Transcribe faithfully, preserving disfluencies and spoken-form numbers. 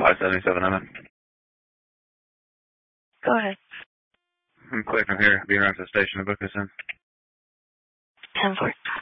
five seventy-seven, I'm in. Go ahead. I'm clear from here. Be around to the station to book this in. ten four.